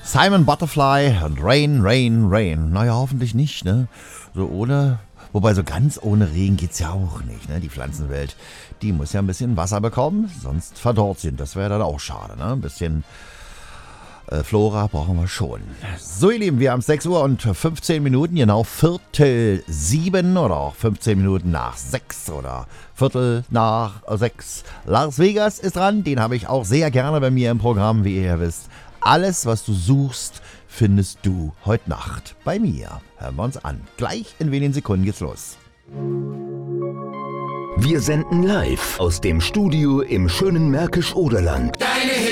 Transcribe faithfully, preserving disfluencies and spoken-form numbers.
Simon Butterfly und Rain, Rain, Rain. Naja, hoffentlich nicht, ne? So ohne, wobei so ganz ohne Regen geht's ja auch nicht, ne? Die Pflanzenwelt, die muss ja ein bisschen Wasser bekommen, sonst verdorrt sie. Das wäre dann auch schade, ne? Ein bisschen äh, Flora brauchen wir schon. So, ihr Lieben, wir haben sechs Uhr und fünfzehn Minuten, genau Viertel sieben oder auch fünfzehn Minuten nach sechs oder Viertel nach sechs. Las Vegas ist dran, den habe ich auch sehr gerne bei mir im Programm, wie ihr ja wisst. Alles, was du suchst, findest du heute Nacht bei mir. Hören wir uns an. Gleich in wenigen Sekunden geht's los. Wir senden live aus dem Studio im schönen Märkisch-Oderland.